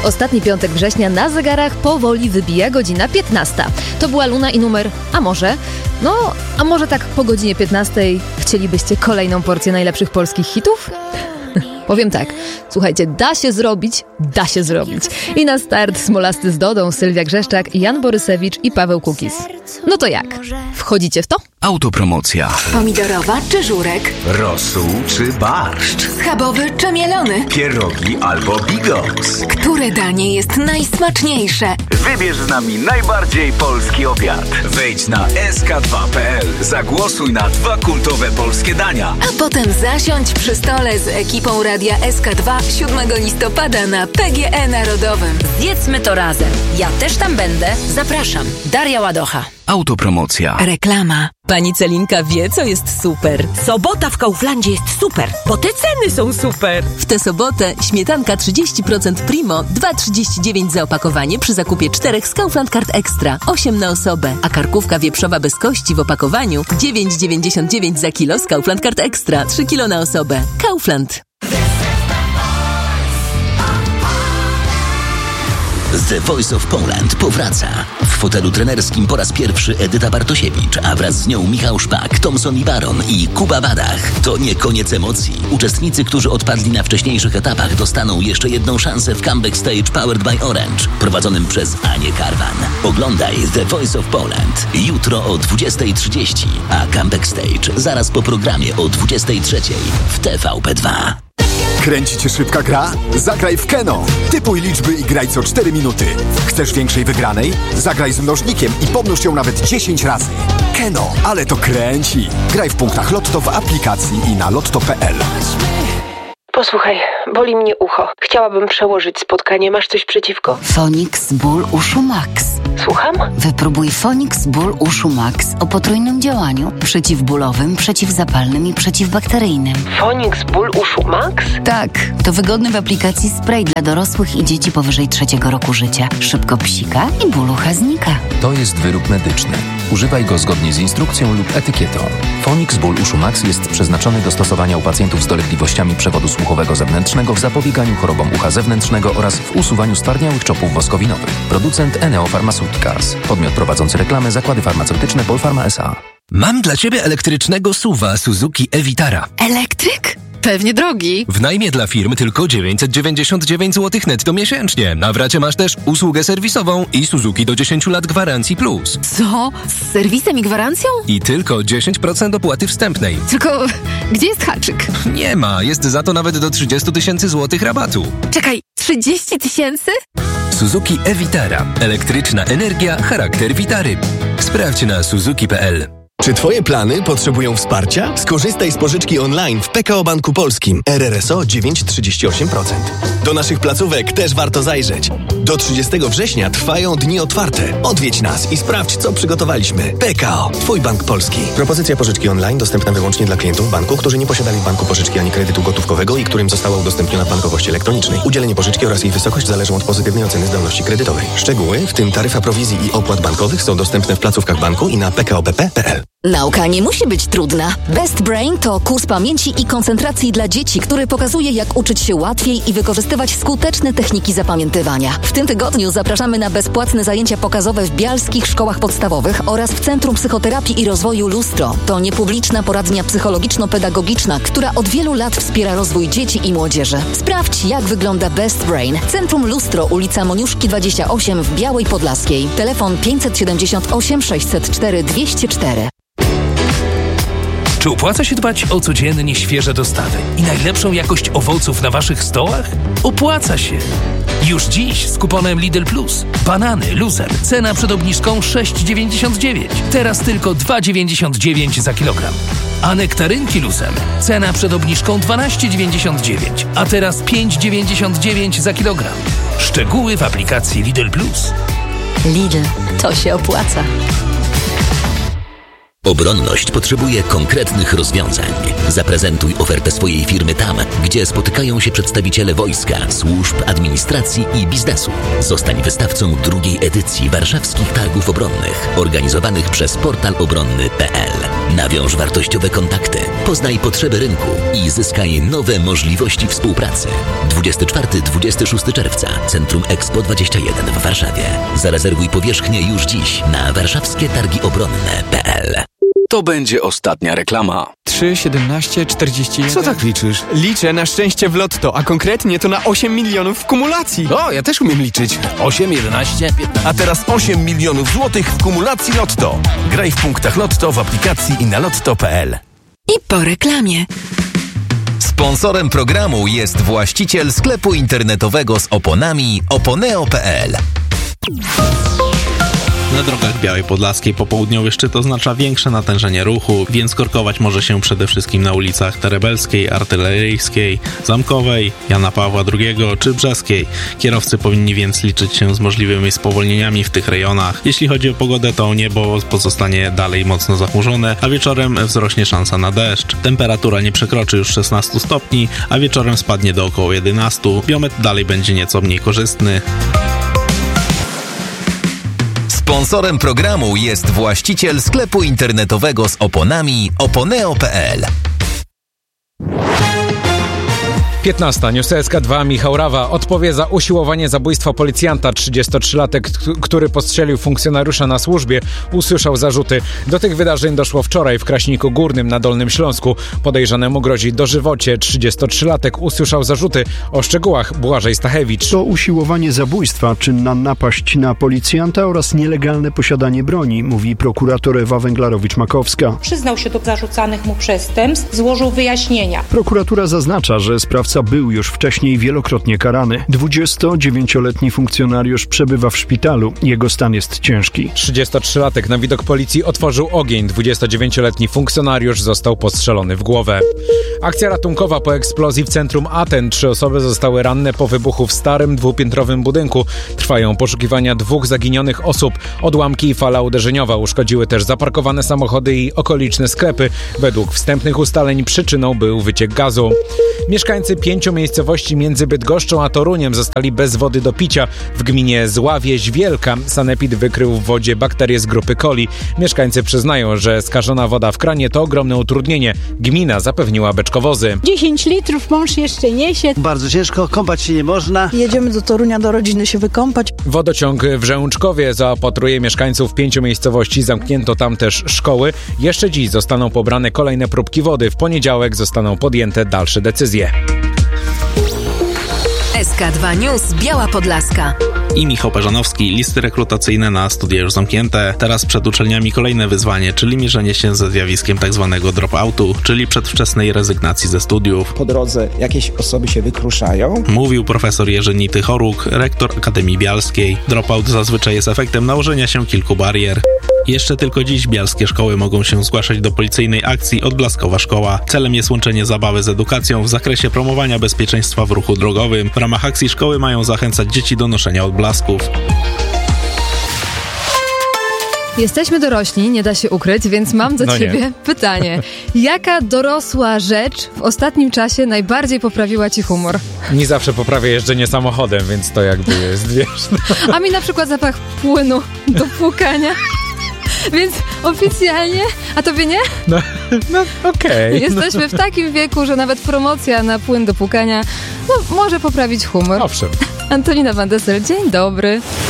Ostatni piątek września na zegarach powoli wybija godzina 15. To była Luna i numer a może tak po godzinie 15 chcielibyście kolejną porcję najlepszych polskich hitów? Powiem tak, słuchajcie, da się zrobić. I na start Smolasty z Dodą, Sylwia Grzeszczak, Jan Borysewicz i Paweł Kukis. No to jak? Wchodzicie w to? Autopromocja. Pomidorowa czy żurek? Rosół czy barszcz? Schabowy czy mielony? Pierogi albo bigos? Które danie jest najsmaczniejsze? Wybierz z nami najbardziej polski obiad. Wejdź na sk2.pl, zagłosuj na 2 kultowe polskie dania. A potem zasiądź przy stole z ekipą Radia SK2 7 listopada na PGE Narodowym. Zjedzmy to razem. Ja też tam będę. Zapraszam. Daria Ładocha. Autopromocja. Reklama. Pani Celinka wie, co jest super. Sobota w Kauflandzie jest super, bo te ceny są super. W tę sobotę śmietanka 30% Primo, 2,39 za opakowanie przy zakupie 4 z Kaufland Card Extra, 8 na osobę. A karkówka wieprzowa bez kości w opakowaniu 9,99 za kilo z Kaufland Card Extra, 3 kilo na osobę. Kaufland. The Voice of Poland powraca. W fotelu trenerskim po raz pierwszy Edyta Bartosiewicz, a wraz z nią Michał Szpak, Thomson i Baron i Kuba Badach. To nie koniec emocji. Uczestnicy, którzy odpadli na wcześniejszych etapach, dostaną jeszcze jedną szansę w Comeback Stage Powered by Orange, prowadzonym przez Anię Karwan. Oglądaj The Voice of Poland jutro o 20:30, a Comeback Stage zaraz po programie o 23:00 w TVP2. Kręci cię szybka gra? Zagraj w Keno. Typuj liczby i graj co 4 minuty. Chcesz większej wygranej? Zagraj z mnożnikiem i pomnóż ją nawet 10 razy. Keno, ale to kręci. Graj w punktach Lotto w aplikacji i na lotto.pl. Posłuchaj, boli mnie ucho. Chciałabym przełożyć spotkanie. Masz coś przeciwko? Phoenix Ból Uszu Max. Słucham? Wypróbuj Phoenix Ból Uszu Max o potrójnym działaniu. Przeciwbólowym, przeciwzapalnym i przeciwbakteryjnym. Phoenix Ból Uszu Max? Tak, to wygodny w aplikacji spray dla dorosłych i dzieci powyżej 3 roku życia. Szybko psika i ból ucha znika. To jest wyrób medyczny. Używaj go zgodnie z instrukcją lub etykietą. Phoenix Ból Uszu Max jest przeznaczony do stosowania u pacjentów z dolegliwościami przewodu słuchowego zewnętrznego w zapobieganiu chorobom ucha zewnętrznego oraz w usuwaniu stwardniałych czopów woskowinowych. Producent Eneo Pharmaceuticals. Podmiot prowadzący reklamę Zakłady Farmaceutyczne Polpharma S.A. Mam dla Ciebie elektrycznego SUV-a Suzuki e-Vitara. Elektryk? Pewnie drogi. W najmie dla firm tylko 999 zł netto miesięcznie. Na wracie masz też usługę serwisową i Suzuki do 10 lat gwarancji plus. Co? Z serwisem i gwarancją? I tylko 10% opłaty wstępnej. Tylko gdzie jest haczyk? Nie ma. Jest za to nawet do 30 000 złotych rabatu. Czekaj, 30 000? Suzuki e-Vitara. Elektryczna energia, charakter Vitary. Sprawdź na suzuki.pl. Czy Twoje plany potrzebują wsparcia? Skorzystaj z pożyczki online w PKO Banku Polskim. RRSO 9,38%. Do naszych placówek też warto zajrzeć. Do 30 września trwają dni otwarte. Odwiedź nas i sprawdź, co przygotowaliśmy. PKO, Twój Bank Polski. Propozycja pożyczki online dostępna wyłącznie dla klientów banku, którzy nie posiadali w banku pożyczki ani kredytu gotówkowego i którym została udostępniona w bankowości elektronicznej. Udzielenie pożyczki oraz jej wysokość zależą od pozytywnej oceny zdolności kredytowej. Szczegóły, w tym taryfa prowizji i opłat bankowych, są dostępne w placówkach banku i na pkobp.pl. Nauka nie musi być trudna. Best Brain to kurs pamięci i koncentracji dla dzieci, który pokazuje, jak uczyć się łatwiej i wykorzystywać skuteczne techniki zapamiętywania. W tym tygodniu zapraszamy na bezpłatne zajęcia pokazowe w bialskich szkołach podstawowych oraz w Centrum Psychoterapii i Rozwoju Lustro. To niepubliczna poradnia psychologiczno-pedagogiczna, która od wielu lat wspiera rozwój dzieci i młodzieży. Sprawdź, jak wygląda Best Brain. Centrum Lustro, ulica Moniuszki 28 w Białej Podlaskiej. Telefon 578 604 204. Czy opłaca się dbać o codziennie świeże dostawy i najlepszą jakość owoców na Waszych stołach? Opłaca się! Już dziś z kuponem Lidl Plus. Banany luzem. Cena przed obniżką 6,99. Teraz tylko 2,99 za kilogram. A nektarynki luzem. Cena przed obniżką 12,99. A teraz 5,99 za kilogram. Szczegóły w aplikacji Lidl Plus. Lidl, to się opłaca. Obronność potrzebuje konkretnych rozwiązań. Zaprezentuj ofertę swojej firmy tam, gdzie spotykają się przedstawiciele wojska, służb, administracji i biznesu. Zostań wystawcą drugiej edycji Warszawskich Targów Obronnych, organizowanych przez portal obronny.pl. Nawiąż wartościowe kontakty, poznaj potrzeby rynku i zyskaj nowe możliwości współpracy. 24-26 czerwca, Centrum Expo 21 w Warszawie. Zarezerwuj powierzchnię już dziś na warszawskie-targi-obronne.pl. To będzie ostatnia reklama. 3, 17, 41... Co tak liczysz? Liczę na szczęście w lotto, a konkretnie to na 8 milionów w kumulacji. O, ja też umiem liczyć. 8, 11, 15... A teraz 8 milionów złotych w kumulacji lotto. Graj w punktach lotto w aplikacji i na lotto.pl. I po reklamie. Sponsorem programu jest właściciel sklepu internetowego z oponami oponeo.pl. Na drogach Białej Podlaskiej popołudniowy szczyt oznacza większe natężenie ruchu, więc korkować może się przede wszystkim na ulicach Terebelskiej, Artyleryjskiej, Zamkowej, Jana Pawła II czy Brzeskiej. Kierowcy powinni więc liczyć się z możliwymi spowolnieniami w tych rejonach. Jeśli chodzi o pogodę, to niebo pozostanie dalej mocno zachmurzone, a wieczorem wzrośnie szansa na deszcz. Temperatura nie przekroczy już 16 stopni, a wieczorem spadnie do około 11. Biometr dalej będzie nieco mniej korzystny. Sponsorem programu jest właściciel sklepu internetowego z oponami oponeo.pl. 15. News SK2. Michał Rawa odpowie za usiłowanie zabójstwa policjanta. 33-latek, który postrzelił funkcjonariusza na służbie, usłyszał zarzuty. Do tych wydarzeń doszło wczoraj w Kraśniku Górnym na Dolnym Śląsku. Podejrzanemu grozi dożywocie. 33-latek usłyszał zarzuty. O szczegółach Błażej Stachewicz. To usiłowanie zabójstwa, czynna napaść na policjanta oraz nielegalne posiadanie broni, mówi prokurator Ewa Węglarowicz-Makowska. Przyznał się do zarzucanych mu przestępstw, złożył wyjaśnienia. Prokuratura zaznacza, że sprawca był już wcześniej wielokrotnie karany. 29-letni funkcjonariusz przebywa w szpitalu. Jego stan jest ciężki. 33-latek na widok policji otworzył ogień. 29-letni funkcjonariusz został postrzelony w głowę. Akcja ratunkowa po eksplozji w centrum Aten. 3 osoby zostały ranne po wybuchu w starym dwupiętrowym budynku. Trwają poszukiwania 2 zaginionych osób. Odłamki i fala uderzeniowa uszkodziły też zaparkowane samochody i okoliczne sklepy. Według wstępnych ustaleń przyczyną był wyciek gazu. Mieszkańcy 5 miejscowości między Bydgoszczą a Toruniem zostali bez wody do picia. W gminie Zławieź Wielka sanepid wykrył w wodzie bakterie z grupy coli. Mieszkańcy przyznają, że skażona woda w kranie to ogromne utrudnienie. Gmina zapewniła beczkowozy. 10 litrów mąż jeszcze niesie. Bardzo ciężko, kąpać się nie można. Jedziemy do Torunia do rodziny się wykąpać. Wodociąg w Żełączkowie zaopatruje mieszkańców 5 miejscowości. Zamknięto tam też szkoły. Jeszcze dziś zostaną pobrane kolejne próbki wody. W poniedziałek zostaną podjęte dalsze decyzje. SK2 News Biała Podlaska. I Michał Peżanowski. Listy rekrutacyjne na studia już zamknięte. Teraz przed uczelniami kolejne wyzwanie, czyli mierzenie się ze zjawiskiem tzw. drop-outu, czyli przedwczesnej rezygnacji ze studiów. Po drodze jakieś osoby się wykruszają. Mówił profesor Jerzy Nity-Choruk, rektor Akademii Bialskiej. Dropout zazwyczaj jest efektem nałożenia się kilku barier. Jeszcze tylko dziś bialskie szkoły mogą się zgłaszać do policyjnej akcji Odblaskowa Szkoła. Celem jest łączenie zabawy z edukacją w zakresie promowania bezpieczeństwa w ruchu drogowym. W ramach akcji szkoły mają zachęcać dzieci do noszenia odblasków. Jesteśmy dorośli, nie da się ukryć, więc mam do ciebie pytanie. Jaka dorosła rzecz w ostatnim czasie najbardziej poprawiła ci humor? Nie zawsze poprawia jeżdżenie samochodem, więc to jakby jest, wiesz. A mi na przykład zapach płynu do płukania. Więc oficjalnie, a tobie nie? No okej. Jesteśmy w takim wieku, że nawet promocja na płyn do płukania może poprawić humor. Owszem. Antonina Van Dessel, dzień dobry.